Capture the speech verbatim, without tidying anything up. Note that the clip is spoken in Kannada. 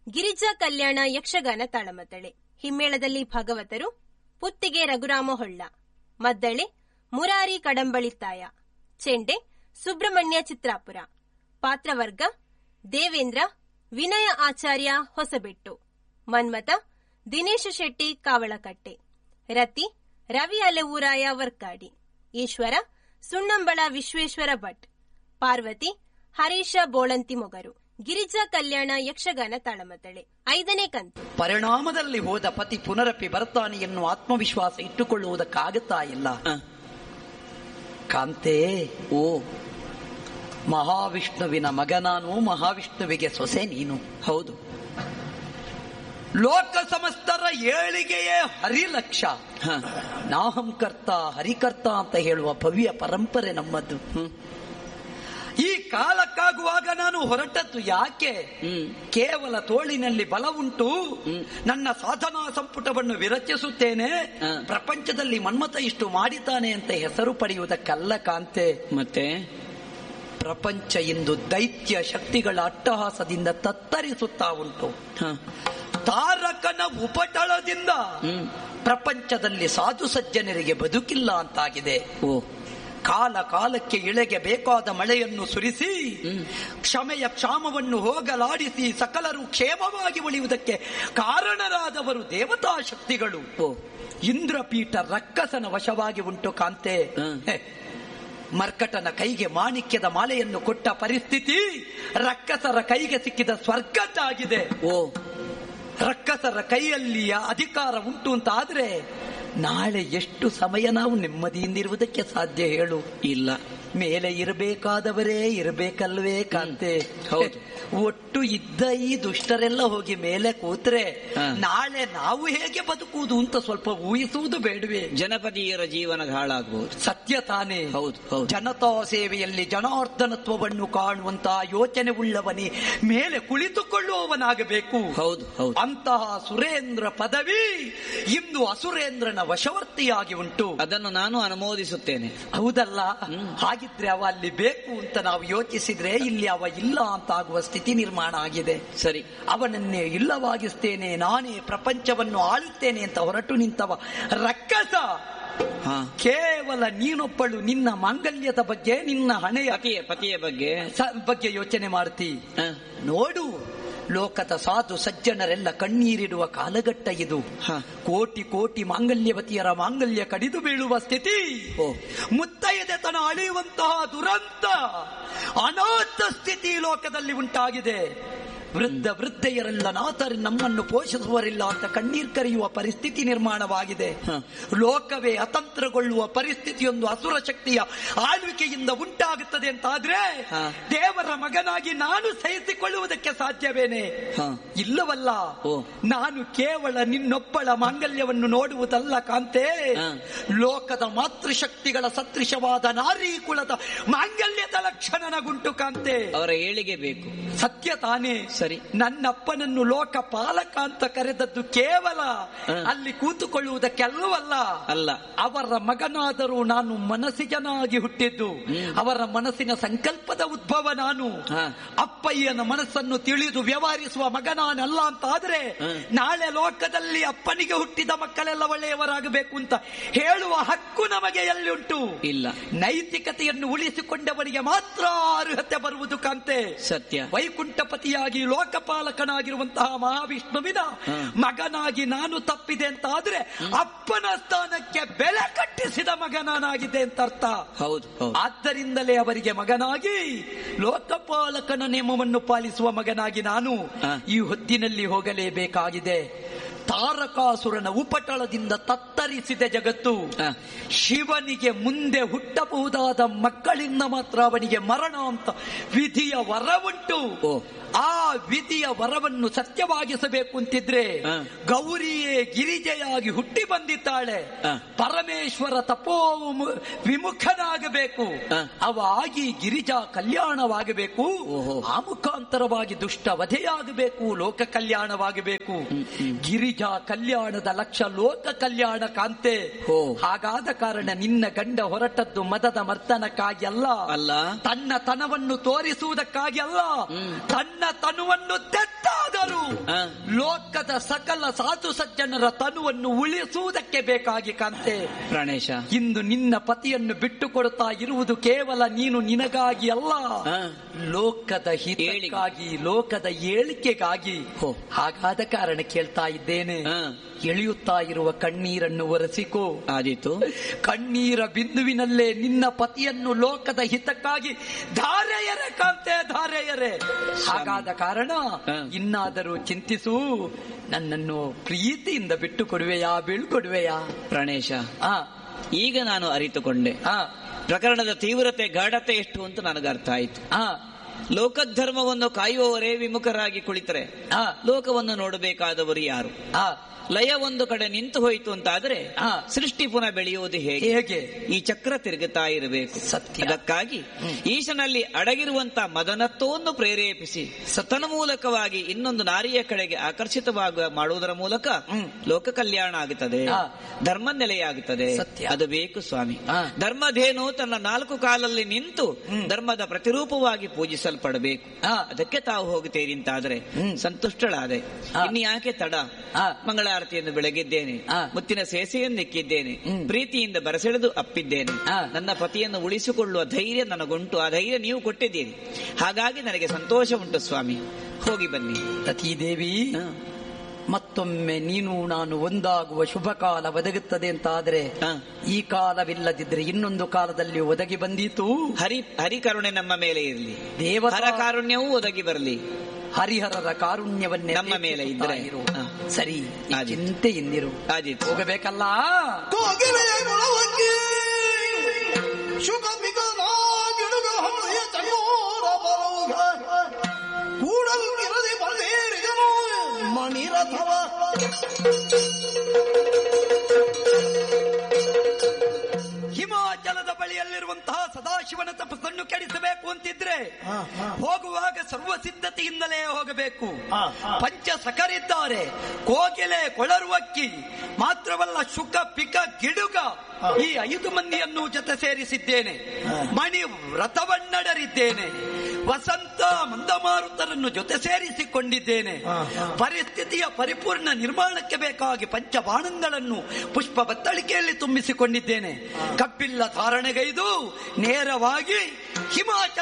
ಗಿರಿಜಾ ಕಲ್ಯಾಣ ಯಕ್ಷಗಾನ ತಾಳಮದ್ದಳೆ. ಹಿಮ್ಮೇಳದಲ್ಲಿ ಭಾಗವತರು ಪುತ್ತಿಗೆ ರಘುರಾಮ ಹೊಳ್ಳ, ಮದ್ದಳೆ ಮುರಾರಿ ಕಡಂಬಳಿತಾಯ, ಚೆಂಡೆ ಸುಬ್ರಹ್ಮಣ್ಯ ಚಿತ್ರಾಪುರ. ಪಾತ್ರವರ್ಗ ದೇವೇಂದ್ರ ವಿನಯ ಆಚಾರ್ಯ ಹೊಸಬೆಟ್ಟು, ಮನ್ಮಥ ದಿನೇಶ ಶೆಟ್ಟಿ ಕಾವಳಕಟ್ಟೆ, ರತಿ ರವಿ ಅಲೆವೂರಾಯ ವರ್ಕಾಡಿ, ಈಶ್ವರ ಸುಣ್ಣಂಬಳ ವಿಶ್ವೇಶ್ವರ ಭಟ್, ಪಾರ್ವತಿ ಹರೀಶ ಬೋಳಂತಿ ಮೊಗರು. ಗಿರಿಜಾ ಕಲ್ಯಾಣ ಯಕ್ಷಗಾನ ತಾಳಮದ್ದಳೆ ಐದನೇ ಕಂತು. ಪರಿಣಾಮದಲ್ಲಿ ಹೋದ ಪತಿ ಪುನರಪಿ ಬರ್ತಾನೆ ಎನ್ನುವ ಆತ್ಮವಿಶ್ವಾಸ ಇಟ್ಟುಕೊಳ್ಳುವುದಕ್ಕಾಗುತ್ತಾ ಇಲ್ಲ ಕಾಂತೆ. ಓ ಮಹಾವಿಷ್ಣುವಿನ ಮಗ ನಾನು, ಮಹಾವಿಷ್ಣುವಿಗೆ ಸೊಸೆ ನೀನು. ಹೌದು, ಲೋಕ ಸಮಸ್ತರ ಏಳಿಗೆಯೇ ಹರಿಲಕ್ಷ. ನಾಹಂಕರ್ತ ಹರಿಕರ್ತ ಅಂತ ಹೇಳುವ ಭವ್ಯ ಪರಂಪರೆ ನಮ್ಮದು. ಈ ಕಾಲಕ್ಕಾಗುವಾಗ ನಾನು ಹೊರಟದ್ದು ಯಾಕೆ? ಕೇವಲ ತೋಳಿನಲ್ಲಿ ಬಲವುಂಟು, ನನ್ನ ಸಾಧನಾ ಸಂಪುಟವನ್ನು ವಿರಚಿಸುತ್ತೇನೆ, ಪ್ರಪಂಚದಲ್ಲಿ ಮನ್ಮಥ ಇಷ್ಟು ಮಾಡಿದ್ದಾನೆ ಅಂತ ಹೆಸರು ಪಡೆಯುವುದಕ್ಕಲ್ಲ ಕಾಂತೆ. ಮತ್ತೆ ಪ್ರಪಂಚ ಇಂದು ದೈತ್ಯ ಶಕ್ತಿಗಳ ಅಟ್ಟಹಾಸದಿಂದ ತತ್ತರಿಸುತ್ತಾ ಉಂಟು. ತಾರಕನ ಉಪಟಳದಿಂದ ಪ್ರಪಂಚದಲ್ಲಿ ಸಾಧು ಸಜ್ಜನರಿಗೆ ಬದುಕಿಲ್ಲ ಅಂತಾಗಿದೆ. ಓ ಕಾಲ ಕಾಲಕ್ಕೆ ಇಳೆಗೆ ಬೇಕಾದ ಮಳೆಯನ್ನು ಸುರಿಸಿ ಕ್ಷಮೆಯ ಕ್ಷಾಮವನ್ನು ಹೋಗಲಾಡಿಸಿ ಸಕಲರು ಕ್ಷೇಮವಾಗಿ ಉಳಿಯುವುದಕ್ಕೆ ಕಾರಣರಾದವರು ದೇವತಾ ಶಕ್ತಿಗಳು. ಇಂದ್ರಪೀಠ ರಕ್ಕಸನ ವಶವಾಗಿ ಉಂಟು ಕಾಂತೆ. ಮರ್ಕಟನ ಕೈಗೆ ಮಾಣಿಕ್ಯದ ಮಾಲೆಯನ್ನು ಕೊಟ್ಟ ಪರಿಸ್ಥಿತಿ ರಕ್ಕಸರ ಕೈಗೆ ಸಿಕ್ಕಿದ ಸ್ವರ್ಗದ್ದಾಗಿದೆ. ಓ ರಕ್ಕಸರ ಕೈಯಲ್ಲಿಯ ಅಧಿಕಾರ ಉಂಟು ಅಂತ ಆದ್ರೆ ನಾಳೆ ಎಷ್ಟು ಸಮಯ ನಾವು ನೆಮ್ಮದಿಯಿಂದಿರುವುದಕ್ಕೆ ಸಾಧ್ಯ ಹೇಳು? ಇಲ್ಲ, ಮೇಲೆ ಇರಬೇಕಾದವರೇ ಇರಬೇಕಲ್ವೇ ಕಾಂತೆ? ಹೌದು. ಒಟ್ಟು ಇದ್ದ ಈ ದುಷ್ಟರೆಲ್ಲ ಹೋಗಿ ಮೇಲೆ ಕೂತ್ರೆ ನಾಳೆ ನಾವು ಹೇಗೆ ಬದುಕುವುದು ಅಂತ ಸ್ವಲ್ಪ ಊಹಿಸುವುದು ಬೇಡವೇ? ಜನಪದೀಯರ ಜೀವನ ಹಾಳಾಗಬಹುದು. ಸತ್ಯ ತಾನೇ? ಹೌದು ಹೌದು. ಜನತಾ ಸೇವೆಯಲ್ಲಿ ಜನಾರ್ದನತ್ವವನ್ನು ಕಾಣುವಂತಹ ಯೋಚನೆ ಉಳ್ಳವನೇ ಮೇಲೆ ಕುಳಿತುಕೊಳ್ಳುವವನಾಗಬೇಕು. ಹೌದು ಹೌದು. ಅಂತಹ ಸುರೇಂದ್ರ ಪದವಿ ಇಂದು ಅಸುರೇಂದ್ರನ ವಶವರ್ತಿಯಾಗಿ ಉಂಟು. ಅದನ್ನು ನಾನು ಅನುಮೋದಿಸುತ್ತೇನೆ. ಹೌದಲ್ಲ? ಹಾಗಿದ್ರೆ ಅವ ಅಲ್ಲಿ ಬೇಕು ಅಂತ ನಾವು ಯೋಚಿಸಿದ್ರೆ ಇಲ್ಲಿ ಅವ ಇಲ್ಲ ಅಂತ ಆಗುವ ಸ್ಥಿತಿ ನಿರ್ಮಾಣ ಆಗಿದೆ. ಸರಿ, ಅವನನ್ನೇ ಇಲ್ಲವಾಗಿಸ್ತೇನೆ, ನಾನೇ ಪ್ರಪಂಚವನ್ನು ಆಳುತ್ತೇನೆ ಅಂತ ಹೊರಟು ನಿಂತವ ರಕ್ಕಸ ಕೇವಲ ನೀನೊಬ್ಬಳು ನಿನ್ನ ಮಾಂಗಲ್ಯದ ಬಗ್ಗೆ, ನಿನ್ನ ಹಣೆಯ ಪತಿಯ ಬಗ್ಗೆ ಬಗ್ಗೆ ಯೋಚನೆ ಮಾಡ್ತಿ. ನೋಡು, ಲೋಕದ ಸಾಧು ಸಜ್ಜನರೆಲ್ಲ ಕಣ್ಣೀರಿಡುವ ಕಾಲಘಟ್ಟ ಇದು. ಕೋಟಿ ಕೋಟಿ ಮಾಂಗಲ್ಯವತಿಯರ ಮಾಂಗಲ್ಯ ಕಡಿದು ಬೀಳುವ ಸ್ಥಿತಿ, ಮುತ್ತೈದೆತನ ಅಳೆಯುವಂತಹ ದುರಂತ, ಅನಾಥ ಸ್ಥಿತಿ ಲೋಕದಲ್ಲಿ ಉಂಟಾಗಿದೆ. ವೃದ್ಧ ವೃದ್ಧೆಯರೆಲ್ಲ ನಾಥರಿ ನಮ್ಮನ್ನು ಪೋಷಿಸುವರಿಲ್ಲ ಅಂತ ಕಣ್ಣೀರ್ ಕರೆಯುವ ಪರಿಸ್ಥಿತಿ ನಿರ್ಮಾಣವಾಗಿದೆ. ಲೋಕವೇ ಅತಂತ್ರಗೊಳ್ಳುವ ಪರಿಸ್ಥಿತಿಯೊಂದು ಅಸುರ ಶಕ್ತಿಯ ಆಳ್ವಿಕೆಯಿಂದ ಉಂಟಾಗುತ್ತದೆ ಅಂತಾದ್ರೆ ದೇವರ ಮಗನಾಗಿ ನಾನು ಸಹಿಸಿಕೊಳ್ಳುವುದಕ್ಕೆ ಸಾಧ್ಯವೇನೆ? ಇಲ್ಲವಲ್ಲ. ನಾನು ಕೇವಲ ನಿನ್ನೊಬ್ಬಳ ಮಾಂಗಲ್ಯವನ್ನು ನೋಡುವುದಲ್ಲ ಕಾಂತೆ, ಲೋಕದ ಮಾತೃಶಕ್ತಿಗಳ ಸದೃಶವಾದ ನಾರೀ ಕುಲದ ಮಾಂಗಲ್ಯದ ಲಕ್ಷಣ ನನಗುಂಟು ಕಾಂತೆ. ಅವರ ಏಳಿಗೆ ಬೇಕು. ಸತ್ಯ ತಾನೇ? ಸರಿ, ನನ್ನಪ್ಪನನ್ನು ಲೋಕ ಪಾಲಕ ಅಂತ ಕರೆದದ್ದು ಕೇವಲ ಅಲ್ಲಿ ಕೂತುಕೊಳ್ಳುವುದಕ್ಕೆಲ್ಲವಲ್ಲ. ಅಲ್ಲ, ಅವರ ಮಗನಾದರೂ ನಾನು ಮನಸ್ಸಿಗನಾಗಿ ಹುಟ್ಟಿದ್ದು, ಅವರ ಮನಸ್ಸಿನ ಸಂಕಲ್ಪದ ಉದ್ಭವ ನಾನು. ಅಪ್ಪಯ್ಯನ ಮನಸ್ಸನ್ನು ತಿಳಿದು ವ್ಯವಹರಿಸುವ ಮಗನಾನಲ್ಲ ಅಂತ ಆದ್ರೆ ನಾಳೆ ಲೋಕದಲ್ಲಿ ಅಪ್ಪನಿಗೆ ಹುಟ್ಟಿದ ಮಕ್ಕಳೆಲ್ಲ ಒಳ್ಳೆಯವರಾಗಬೇಕು ಅಂತ ಹೇಳುವ ಹಕ್ಕು ನಮಗೆ ಎಲ್ಲಿ ಉಂಟು? ಇಲ್ಲ. ನೈತಿಕತೆಯನ್ನು ಉಳಿಸಿಕೊಂಡವರಿಗೆ ಮಾತ್ರ ಅರ್ಹತೆ ಬರುವುದು ಕಾಂತೆ. ಸತ್ಯ. ವೈಕುಂಠಪತಿಯಾಗಿ ಲೋಕಪಾಲಕನಾಗಿರುವಂತಹ ಮಹಾವಿಷ್ಣುವಿನ ಮಗನಾಗಿ ನಾನು ತಪ್ಪಿದೆ ಅಂತ ಆದ್ರೆ ಅಪ್ಪನ ಸ್ಥಾನಕ್ಕೆ ಬೆಲೆ ಕಟ್ಟಿಸಿದ ಮಗನಾನಾಗಿದೆ ಅಂತ ಅರ್ಥ. ಹೌದು. ಆದ್ದರಿಂದಲೇ ಅವರಿಗೆ ಮಗನಾಗಿ ಲೋಕಪಾಲಕನ ನಿಯಮವನ್ನು ಪಾಲಿಸುವ ಮಗನಾಗಿ ನಾನು ಈ ಹೊತ್ತಿನಲ್ಲಿ ಹೋಗಲೇಬೇಕಾಗಿದೆ. ತಾರಕಾಸುರನ ಉಪಟಳದಿಂದ ತತ್ತರಿಸಿದ ಜಗತ್ತು. ಶಿವನಿಗೆ ಮುಂದೆ ಹುಟ್ಟಬಹುದಾದ ಮಕ್ಕಳಿಂದ ಮಾತ್ರ ಅವನಿಗೆ ಮರಣ ಅಂತ ವಿಧಿಯ ವರವುಂಟು. ಆ ವಿಧಿಯ ವರವನ್ನು ಸತ್ಯವಾಗಿಸಬೇಕು ಅಂತಿದ್ರೆ ಗೌರಿಯೇ ಗಿರಿಜೆಯಾಗಿ ಹುಟ್ಟಿ ಬಂದಿದ್ದಾಳೆ. ಪರಮೇಶ್ವರ ತಪೋ ವಿಮುಖನಾಗಬೇಕು, ಅವ ಆಗಿ ಗಿರಿಜಾ ಕಲ್ಯಾಣವಾಗಬೇಕು. ಆ ಮುಖಾಂತರವಾಗಿ ದುಷ್ಟ ವಧೆಯಾಗಬೇಕು, ಲೋಕ ಕಲ್ಯಾಣವಾಗಬೇಕು. ಗಿರಿಜಾ ಕಲ್ಯಾಣದ ಲಕ್ಷ್ಯ ಲೋಕ ಕಲ್ಯಾಣ ಕಾಂತೆ. ಹಾಗಾದ ಕಾರಣ ನಿನ್ನ ಗಂಡ ಹೊರಟದ್ದು ಮದದ ಮರ್ತನಕ್ಕಾಗಿ ಅಲ್ಲ, ಅಲ್ಲ ತನ್ನ ತನವನ್ನು ತೋರಿಸುವುದಕ್ಕಾಗಿ ಅಲ್ಲ, ತನ್ನ ನನ್ನ ತನುವನ್ನು ತೆತ್ತಾದರೂ ಲೋಕದ ಸಕಲ ಸಾಧು ಸಜ್ಜನರ ತನುವನ್ನು ಉಳಿಸುವುದಕ್ಕೆ ಬೇಕಾಗಿ ಕಾಂತೆ ಪ್ರಾಣೇಶ, ಇಂದು ನಿನ್ನ ಪತಿಯನ್ನು ಬಿಟ್ಟು ಕೊಡುತ್ತಾ ಇರುವುದು ಕೇವಲ ನೀನು ನಿನಗಾಗಿ ಅಲ್ಲ, ಲೋಕದ ಹಿತಕ್ಕಾಗಿ, ಲೋಕದ ಏಳಿಗೆಗಾಗಿ. ಹಾಗಾದ ಕಾರಣ ಕೇಳ್ತಾ ಇದ್ದೇನೆ, ಎಳೆಯುತ್ತಾ ಇರುವ ಕಣ್ಣೀರನ್ನು ಒರೆಸಿಕೋ. ಆದೀತು. ಕಣ್ಣೀರ ಬಿಂದುವಿನಲ್ಲೇ ನಿನ್ನ ಪತಿಯನ್ನು ಲೋಕದ ಹಿತಕ್ಕಾಗಿ ಧಾರೆಯರೆ ಕಾಂತೆ, ಧಾರೆಯರೆ. ಹಾಗಾದ ಕಾರಣ ಇನ್ನಾದರೂ ಚಿಂತಿಸು, ನನ್ನನ್ನು ಪ್ರೀತಿಯಿಂದ ಬಿಟ್ಟು ಕೊಡುವೆಯಾ, ಬೀಳ್ಕೊಡುವೆಯಾ? ಪ್ರಾಣೇಶ, ಈಗ ನಾನು ಅರಿತುಕೊಂಡೆ ಪ್ರಕರಣದ ತೀವ್ರತೆ, ಗಾಢತೆ ಎಷ್ಟು ಅಂತ ನನಗೆ ಅರ್ಥ ಆಯಿತು. ಲೋಕಧರ್ಮವನ್ನು ಕಾಯುವವರೇ ವಿಮುಖರಾಗಿ ಕುಳಿತರೆ ಲೋಕವನ್ನು ನೋಡಬೇಕಾದವರು ಯಾರು? ಲಯ ಒಂದು ಕಡೆ ನಿಂತು ಹೋಯಿತು ಅಂತಾದ್ರೆ ಸೃಷ್ಟಿ ಪುನಃ ಬೆಳೆಯುವುದು ಹೇಗೆ? ಹೇಗೆ ಈ ಚಕ್ರ ತಿರುಗುತ್ತಾ ಇರಬೇಕು. ಸತ್ಯ. ಅದಕ್ಕಾಗಿ ಈಶನಲ್ಲಿ ಅಡಗಿರುವಂತ ಮದನತ್ವವನ್ನು ಪ್ರೇರೇಪಿಸಿ ಸತನ ಮೂಲಕವಾಗಿ ಇನ್ನೊಂದು ನಾರಿಯ ಕಡೆಗೆ ಆಕರ್ಷಿತವಾಗ ಮಾಡುವುದರ ಮೂಲಕ ಲೋಕ ಕಲ್ಯಾಣ ಆಗುತ್ತದೆ, ಧರ್ಮ ನೆಲೆಯಾಗುತ್ತದೆ. ಅದು ಬೇಕು ಸ್ವಾಮಿ. ಧರ್ಮಧೇನು ತನ್ನ ನಾಲ್ಕು ಕಾಲಲ್ಲಿ ನಿಂತು ಧರ್ಮದ ಪ್ರತಿರೂಪವಾಗಿ ಪೂಜಿಸಲ್ಪಡಬೇಕು. ಅದಕ್ಕೆ ತಾವು ಹೋಗುತ್ತೇರಿ ಅಂತಾದ್ರೆ ಸಂತುಷ್ಟಳಾದೆ. ಇನ್ನು ಯಾಕೆ ತಡ? ಮಂಗಳ ಆರತಿಯನ್ನು ಬೆಳಗಿದ್ದೇನೆ, ಮುತ್ತಿನ ಸೇಸೆಯನ್ನು ಇಕ್ಕಿದ್ದೇನೆ, ಪ್ರೀತಿಯಿಂದ ಬರಸೆಳೆದು ಅಪ್ಪಿದ್ದೇನೆ. ನನ್ನ ಪತಿಯನ್ನು ಉಳಿಸಿಕೊಳ್ಳುವ ಧೈರ್ಯ ನನಗುಂಟು, ಆ ಧೈರ್ಯ ನೀವು ಕೊಟ್ಟಿದ್ದೀರಿ. ಹಾಗಾಗಿ ನನಗೆ ಸಂತೋಷ ಉಂಟು ಸ್ವಾಮಿ. ಹೋಗಿ ಬನ್ನಿ. ಸತೀದೇವಿ, ಮತ್ತೊಮ್ಮೆ ನೀನು ನಾನು ಒಂದಾಗುವ ಶುಭ ಕಾಲ ಒದಗುತ್ತದೆ ಅಂತಾದ್ರೆ, ಈ ಕಾಲವಿಲ್ಲದಿದ್ರೆ ಇನ್ನೊಂದು ಕಾಲದಲ್ಲಿ ಒದಗಿ ಬಂದೀತು. ಹರಿ ಹರಿಕರುಣೆ ನಮ್ಮ ಮೇಲೆ ಇರಲಿ, ದೇವರ ಕಾರುಣ್ಯವೂ ಒದಗಿ ಬರಲಿ. ಹರಿಹರರ ಕಾರುಣ್ಯವನ್ನೇ ನಮ್ಮ ಮೇಲೆ ಇದ್ರೆ ಸರಿ, ಚಿಂತೆ ಇಂದಿರು. ಹೋಗಬೇಕಲ್ಲ. ಮಣಿರಥವ ಹಿಮಾಚಲದ ಬಳಿಯಲ್ಲಿರುವಂತಹ ಸದಾಶಿವನ ತಪಸ್ಸನ್ನು ಕೆಡಿಸಬೇಕು ಅಂತಿದ್ರೆ ಹೋಗುವಾಗ ಸರ್ವ ಸಿದ್ಧತೆಯಿಂದಲೇ ಹೋಗಬೇಕು. ಪಂಚ ಸಖರಿದ್ದಾರೆ, ಕೋಗಿಲೆ, ಕೊಳರುವಕ್ಕಿ, ಮಾತ್ರವಲ್ಲ ಶುಕ, ಪಿಕ, ಗಿಡುಗ, ಈ ಐದು ಮಂದಿಯನ್ನು ಜೊತೆ ಸೇರಿಸಿದ್ದೇನೆ. ಮಣಿ ವ್ರತವನ್ನಡರಿದ್ದೇನೆ. ವಸಂತ, ಮಂದಮಾರುತರನ್ನು ಜೊತೆ ಸೇರಿಸಿಕೊಂಡಿದ್ದೇನೆ. ಪರಿಸ್ಥಿತಿಯ ಪರಿಪೂರ್ಣ ನಿರ್ಮಾಣಕ್ಕೆ ಬೇಕಾಗಿ ಪಂಚಬಾಣಗಳನ್ನು ಪುಷ್ಪ ಬತ್ತಳಿಕೆಯಲ್ಲಿ ತುಂಬಿಸಿಕೊಂಡಿದ್ದೇನೆ. ಕಪ್ಪಿಲ್ಲ ಧಾರಣೆಗೈದು ನೇರವಾಗಿ ಹಿಮಾಚಲ